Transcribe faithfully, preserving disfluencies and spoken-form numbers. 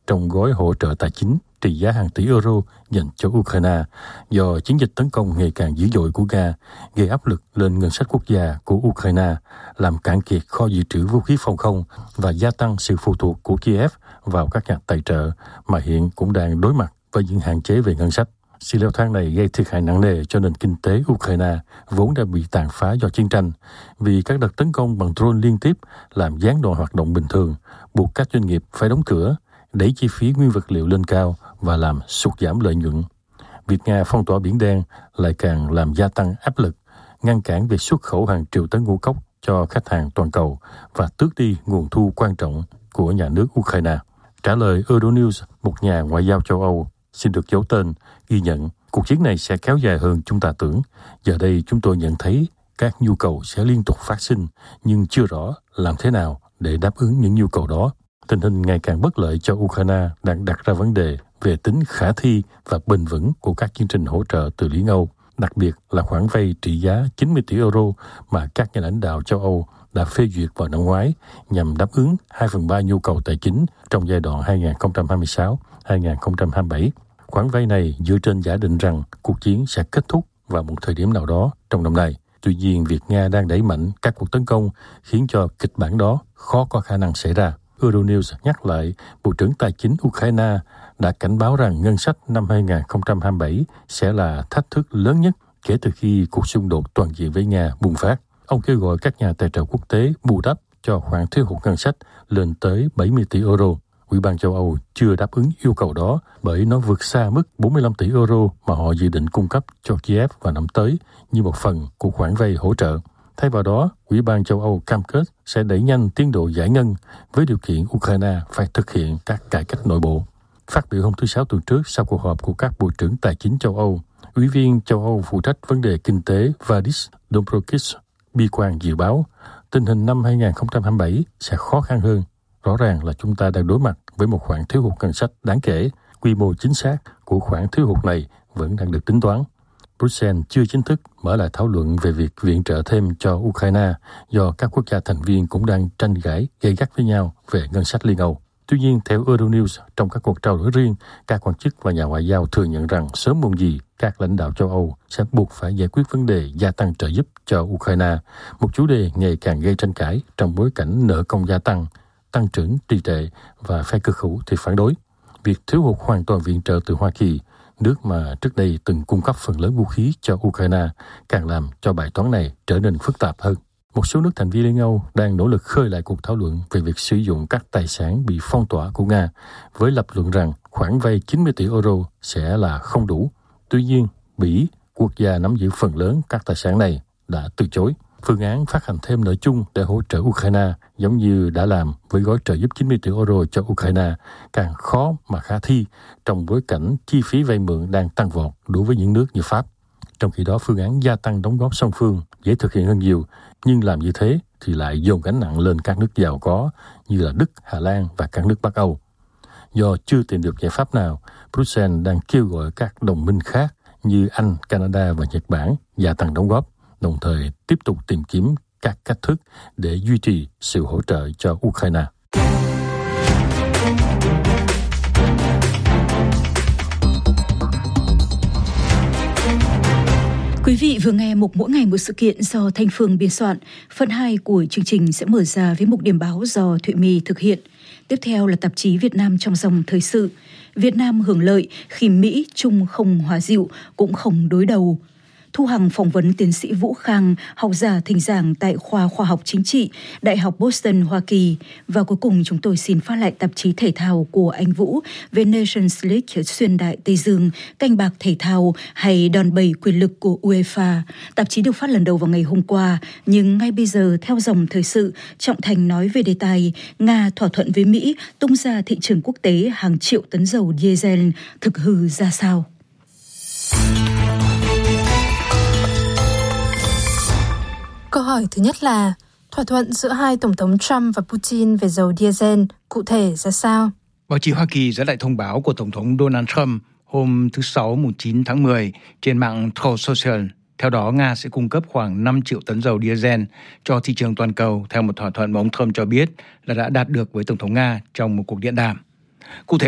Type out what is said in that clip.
trong gói hỗ trợ tài chính trị giá hàng tỷ euro dành cho Ukraine do chiến dịch tấn công ngày càng dữ dội của Nga gây áp lực lên ngân sách quốc gia của Ukraine, làm cạn kiệt kho dự trữ vũ khí phòng không và gia tăng sự phụ thuộc của Kiev vào các nhà tài trợ mà hiện cũng đang đối mặt với những hạn chế về ngân sách. Sự leo thang này gây thiệt hại nặng nề cho nền kinh tế Ukraine vốn đã bị tàn phá do chiến tranh, vì các đợt tấn công bằng drone liên tiếp làm gián đoạn hoạt động bình thường, buộc các doanh nghiệp phải đóng cửa, đẩy chi phí nguyên vật liệu lên cao và làm sụt giảm lợi nhuận. Việc Nga phong tỏa Biển Đen lại càng làm gia tăng áp lực, ngăn cản việc xuất khẩu hàng triệu tấn ngũ cốc cho khách hàng toàn cầu và tước đi nguồn thu quan trọng của nhà nước Ukraine. Trả lời Euronews, một nhà ngoại giao châu Âu xin được giấu tên, ghi nhận cuộc chiến này sẽ kéo dài hơn chúng ta tưởng. Giờ đây chúng tôi nhận thấy các nhu cầu sẽ liên tục phát sinh, nhưng chưa rõ làm thế nào để đáp ứng những nhu cầu đó. Tình hình ngày càng bất lợi cho Ukraine đang đặt ra vấn đề về tính khả thi và bền vững của các chương trình hỗ trợ từ Liên Âu, đặc biệt là khoản vay trị giá chín mươi tỷ euro mà các nhà lãnh đạo châu Âu đã phê duyệt vào năm ngoái nhằm đáp ứng hai phần ba nhu cầu tài chính trong giai đoạn hai nghìn không trăm hai mươi sáu đến hai nghìn không trăm hai mươi bảy. Khoản vay này dựa trên giả định rằng cuộc chiến sẽ kết thúc vào một thời điểm nào đó trong năm nay. Tuy nhiên, việc Nga đang đẩy mạnh các cuộc tấn công khiến cho kịch bản đó khó có khả năng xảy ra. Euronews nhắc lại, Bộ trưởng Tài chính Ukraine đã cảnh báo rằng ngân sách năm hai nghìn không trăm hai mươi bảy sẽ là thách thức lớn nhất kể từ khi cuộc xung đột toàn diện với Nga bùng phát. Ông kêu gọi các nhà tài trợ quốc tế bù đắp cho khoản thiếu hụt ngân sách lên tới bảy mươi tỷ euro. Ủy ban châu Âu chưa đáp ứng yêu cầu đó bởi nó vượt xa mức bốn mươi lăm tỷ euro mà họ dự định cung cấp cho Kiev vào năm tới như một phần của khoản vay hỗ trợ. Thay vào đó, Ủy ban châu Âu cam kết sẽ đẩy nhanh tiến độ giải ngân với điều kiện Ukraine phải thực hiện các cải cách nội bộ. Phát biểu hôm thứ Sáu tuần trước sau cuộc họp của các bộ trưởng tài chính châu Âu, Ủy viên châu Âu phụ trách vấn đề kinh tế Valdis Dombrovskis bi quan dự báo tình hình năm hai nghìn không trăm hai mươi bảy sẽ khó khăn hơn. Rõ ràng là chúng ta đang đối mặt với một khoản thiếu hụt ngân sách đáng kể. Quy mô chính xác của khoản thiếu hụt này vẫn đang được tính toán. Bruxelles chưa chính thức mở lại thảo luận về việc viện trợ thêm cho Ukraine do các quốc gia thành viên cũng đang tranh cãi gay gắt với nhau về ngân sách Liên Âu. Tuy nhiên, theo Euronews, trong các cuộc trao đổi riêng, các quan chức và nhà ngoại giao thừa nhận rằng sớm muộn gì các lãnh đạo châu Âu sẽ buộc phải giải quyết vấn đề gia tăng trợ giúp cho Ukraine, một chủ đề ngày càng gây tranh cãi trong bối cảnh nợ công gia tăng, tăng trưởng trì trệ và phe cực hữu thì phản đối. Việc thiếu hụt hoàn toàn viện trợ từ Hoa Kỳ, nước mà trước đây từng cung cấp phần lớn vũ khí cho Ukraine, càng làm cho bài toán này trở nên phức tạp hơn. Một số nước thành viên Liên Âu đang nỗ lực khơi lại cuộc thảo luận về việc sử dụng các tài sản bị phong tỏa của Nga, với lập luận rằng khoản vay chín mươi tỷ euro sẽ là không đủ. Tuy nhiên, Bỉ, quốc gia nắm giữ phần lớn các tài sản này, đã từ chối. Phương án phát hành thêm nợ chung để hỗ trợ Ukraine, giống như đã làm với gói trợ giúp chín mươi tỷ euro cho Ukraine, càng khó mà khả thi trong bối cảnh chi phí vay mượn đang tăng vọt đối với những nước như Pháp. Trong khi đó, phương án gia tăng đóng góp song phương dễ thực hiện hơn nhiều, nhưng làm như thế thì lại dồn gánh nặng lên các nước giàu có như là Đức, Hà Lan và các nước Bắc Âu. Do chưa tìm được giải pháp nào, Bruxelles đang kêu gọi các đồng minh khác như Anh, Canada và Nhật Bản gia tăng đóng góp, đồng thời tiếp tục tìm kiếm các cách thức để duy trì sự hỗ trợ cho Ukraine. Quý vị vừa nghe mục Mỗi ngày một sự kiện do Thanh Phương biên soạn. Phần hai của chương trình sẽ mở ra với mục điểm báo do Thụy My thực hiện. Tiếp theo là tạp chí Việt Nam trong dòng thời sự. Việt Nam hưởng lợi khi Mỹ, Trung không hòa dịu cũng không đối đầu. Thu Hằng phỏng vấn tiến sĩ Vũ Khang, học giả thỉnh giảng tại khoa khoa học chính trị, Đại học Boston, Hoa Kỳ. Và cuối cùng chúng tôi xin phát lại tạp chí thể thao của anh Vũ về Nations League xuyên đại Tây Dương, canh bạc thể thao hay đòn bẩy quyền lực của UEFA. Tạp chí được phát lần đầu vào ngày hôm qua, nhưng ngay bây giờ theo dòng thời sự, Trọng Thành nói về đề tài Nga thỏa thuận với Mỹ tung ra thị trường quốc tế hàng triệu tấn dầu diesel, thực hư ra sao? Câu hỏi thứ nhất là thỏa thuận giữa hai Tổng thống Trump và Putin về dầu diesel cụ thể ra sao? Báo chí Hoa Kỳ dẫn lại thông báo của Tổng thống Donald Trump hôm thứ Sáu mùng chín tháng mười trên mạng Truth Social. Theo đó, Nga sẽ cung cấp khoảng năm triệu tấn dầu diesel cho thị trường toàn cầu theo một thỏa thuận mà ông Trump cho biết là đã đạt được với Tổng thống Nga trong một cuộc điện đàm. Cụ thể,